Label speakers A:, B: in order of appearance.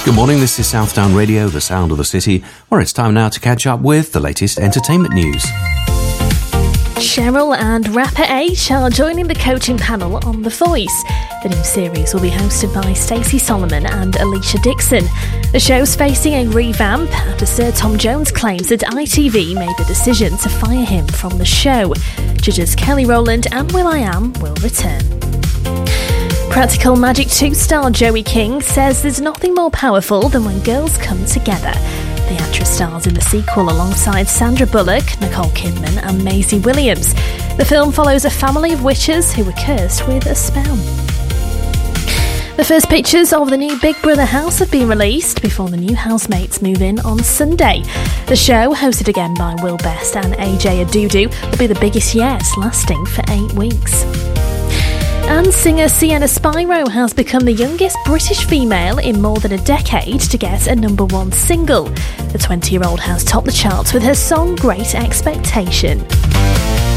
A: Good morning, this is Southdown Radio, the sound of the city, where it's time now to catch up with the latest entertainment news.
B: Cheryl and rapper H are joining the coaching panel on The Voice. The new series will be hosted by Stacey Solomon and Alicia Dixon. The show's facing a revamp after Sir Tom Jones claims that ITV made the decision to fire him from the show. Judges Kelly Rowland and will.i.am will return. Practical Magic 2 star Joey King says there's nothing more powerful than when girls come together. The actress stars in the sequel alongside Sandra Bullock, Nicole Kidman and Maisie Williams. The film follows a family of witches who were cursed with a spell. The first pictures of the new Big Brother house have been released before the new housemates move in on Sunday. The show, hosted again by Will Best and AJ Adudu, will be the biggest yet, lasting for 8 weeks. And singer Sienna Spyro has become the youngest British female in more than a decade to get a number 1 single. The 20-year-old has topped the charts with her song Great Expectation.